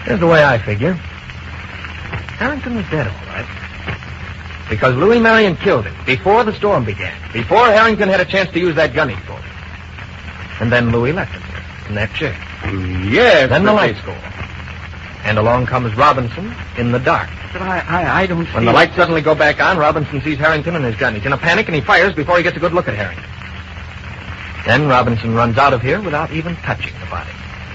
Here's the way I figure. Harrington was dead, all right. Because Louis Marion killed him before the storm began. Before Harrington had a chance to use that gun he pulled. And then Louis left him there, in that chair. Yes. Then the lights go off. And along comes Robinson in the dark. But I don't see... When the lights suddenly go back on, Robinson sees Harrington and his gun. He's in a panic and he fires before he gets a good look at Harrington. Then Robinson runs out of here without even touching the body.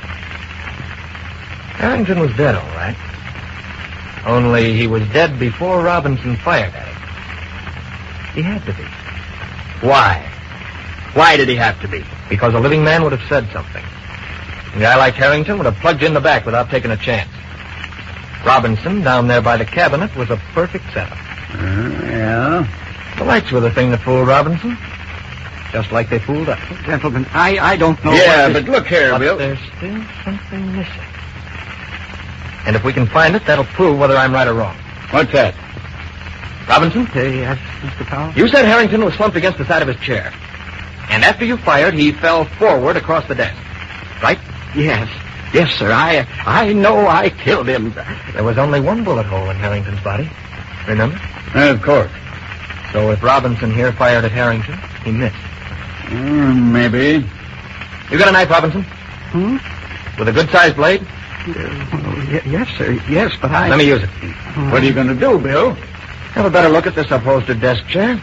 Harrington was dead, all right. Only he was dead before Robinson fired at him. He had to be. Why? Why did he have to be? Because a living man would have said something. A guy like Harrington would have plugged in the back without taking a chance. Robinson, down there by the cabinet, was a perfect setup. Yeah? The lights were the thing that fooled Robinson. Just like they fooled us. Gentlemen, I don't know... Yeah, but look here, But Bill. there's still something missing. And if we can find it, that'll prove whether I'm right or wrong. What's that? Robinson? Yes, Mr. Powell? You said Harrington was slumped against the side of his chair. And after you fired, he fell forward across the desk. Right? Yes. Yes, sir. I know I killed him. There was only one bullet hole in Harrington's body. Remember? Of course. So if Robinson here fired at Harrington, he missed. Maybe. You got a knife, Robinson? Hmm? With a good-sized blade? Yes, sir. Yes, but I... Let me use it. What are you going to do, Bill? Have a better look at this upholstered desk chair.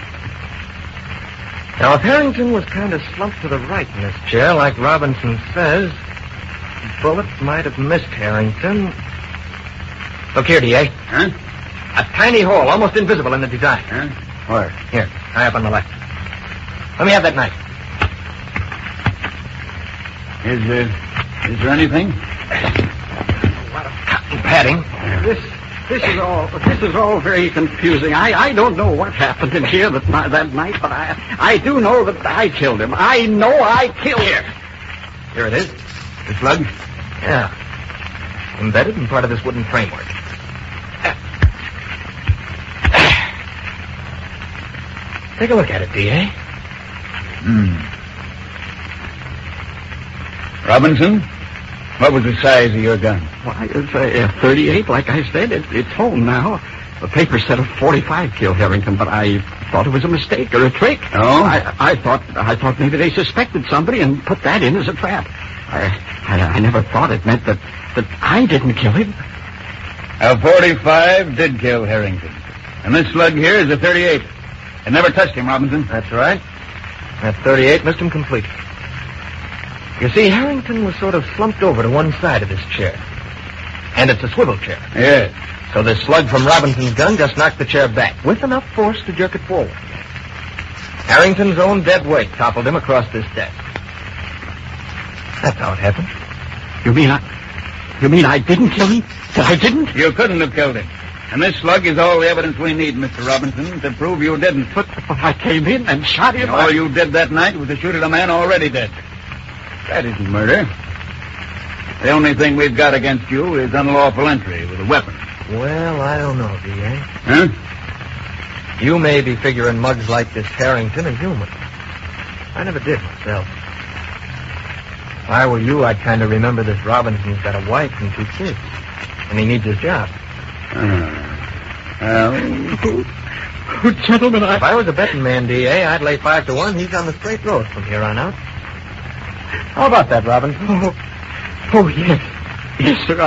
Now, if Harrington was kind of slumped to the right in this chair, like Robinson says, the bullet might have missed Harrington. Look here, D.A. Huh? A tiny hole, almost invisible in the design. Huh? Where? Here, high up on the left. Let me have that knife. Is there anything? A lot of cotton padding. This is all very confusing. I don't know what happened in here that night, but I do know that I killed him. I know I killed him. Here it is. The slug? Yeah. Embedded in part of this wooden framework. Take a look at it, D.A. Robinson, what was the size of your gun? Why, it's a 38, like I said. It's home now. The paper said a 45 killed Harrington, but I thought it was a mistake or a trick. Oh? I thought maybe they suspected somebody and put that in as a trap. I never thought it meant that I didn't kill him. A 45 did kill Harrington. And this slug here is a 38. It never touched him, Robinson. That's right. That 38 missed him completely. You see, Harrington was sort of slumped over to one side of this chair. And it's a swivel chair. Yes. So this slug from Robinson's gun just knocked the chair back with enough force to jerk it forward. Harrington's own dead weight toppled him across this desk. That's how it happened. You mean I didn't kill him? That I didn't? You couldn't have killed him. And this slug is all the evidence we need, Mr. Robinson, to prove you didn't. But I came in and shot him. And all you did that night was to shoot at a man already dead. That isn't murder. The only thing we've got against you is unlawful entry with a weapon. Well, I don't know, D.A. Huh? You may be figuring mugs like this Harrington are human. I never did myself. If I were you, I'd kind of remember this Robinson's got a wife and 2 kids. And he needs his job. Gentlemen, If I was a betting man, D.A., I'd lay 5 to 1. He's on the straight road from here on out. How about that, Robinson? Oh, yes. Yes, sir.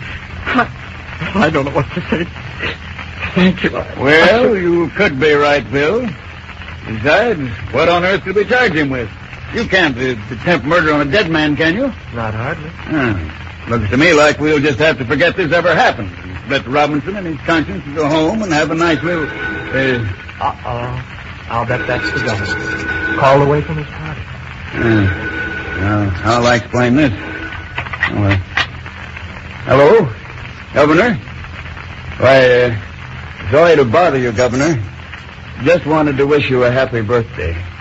I don't know what to say. Thank you. Well, you could be right, Bill. Besides, what on earth could we charge him with? You can't attempt murder on a dead man, can you? Not hardly. Looks to me like we'll just have to forget this ever happened. Let Robinson and his conscience go home and have a nice little... Uh-oh. I'll bet that's the governor. Called away from his party. I'll explain this. Hello? Governor? Why, sorry to bother you, Governor. Just wanted to wish you a happy birthday.